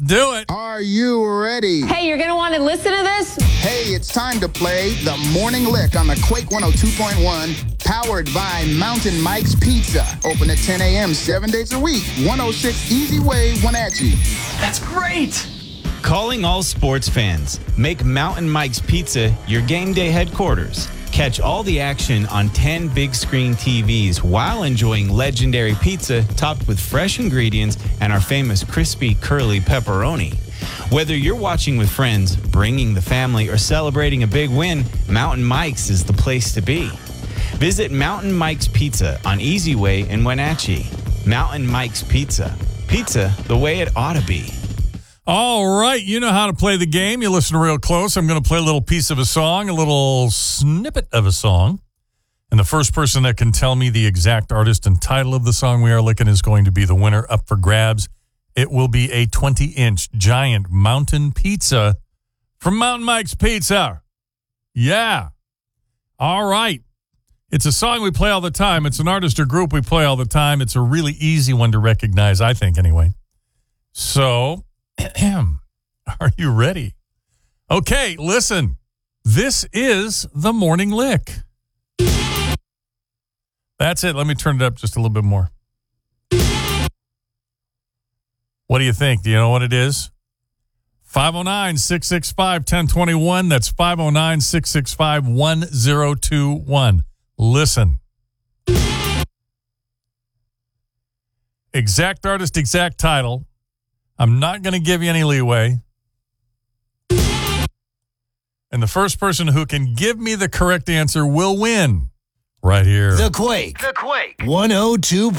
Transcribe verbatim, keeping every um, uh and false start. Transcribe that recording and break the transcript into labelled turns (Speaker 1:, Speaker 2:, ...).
Speaker 1: do it.
Speaker 2: Are you ready?
Speaker 3: Hey, you're going to want to listen to this?
Speaker 2: Hey, it's time to play the Morning Lick on the Quake one oh two point one, powered by Mountain Mike's Pizza. Open at ten a.m. seven days a week. one oh six Easy Way, Wenatchee.
Speaker 4: That's great.
Speaker 5: Calling all sports fans. Make Mountain Mike's Pizza your game day headquarters. Catch all the action on ten big screen T Vs while enjoying legendary pizza topped with fresh ingredients and our famous crispy, curly pepperoni. Whether you're watching with friends, bringing the family, or celebrating a big win, Mountain Mike's is the place to be. Visit Mountain Mike's Pizza on Easy Way in Wenatchee. Mountain Mike's Pizza. Pizza the way it ought to be.
Speaker 1: All right, you know how to play the game. You listen real close. I'm going to play a little piece of a song, a little snippet of a song. And the first person that can tell me the exact artist and title of the song we are licking is going to be the winner. Up for grabs. It will be a twenty-inch giant mountain pizza from Mountain Mike's Pizza. Yeah. All right. It's a song we play all the time. It's an artist or group we play all the time. It's a really easy one to recognize, I think, anyway. So, are you ready? Okay, listen. This is the Morning Lick. That's it. Let me turn it up just a little bit more. What do you think? Do you know what it is? five oh nine, six six five, one oh two one. That's five oh nine, six six five, one oh two one. Listen. Exact artist, exact title. I'm not going to give you any leeway. And the first person who can give me the correct answer will win. Right here.
Speaker 4: The Quake. The Quake. one oh two